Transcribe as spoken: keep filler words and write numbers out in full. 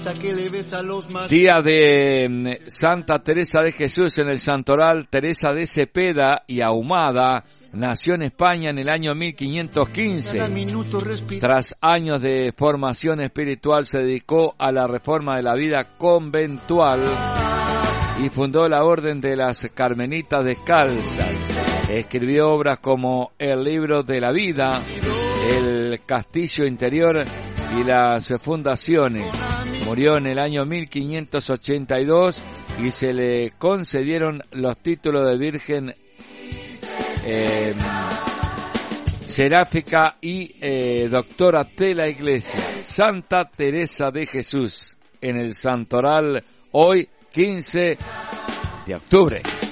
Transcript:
Día de Santa Teresa de Jesús en el Santoral. Teresa de Cepeda y Ahumada nació en España en el año mil quinientos quince. Tras años de formación espiritual se dedicó a la reforma de la vida conventual y fundó la Orden de las Carmelitas Descalzas. Escribió obras como El Libro de la Vida, El Castillo Interior y las Fundaciones. Murió en el año mil quinientos ochenta y dos y se le concedieron los títulos de Virgen eh, Seráfica y eh, Doctora de la Iglesia. Santa Teresa de Jesús en el Santoral, hoy quince de octubre.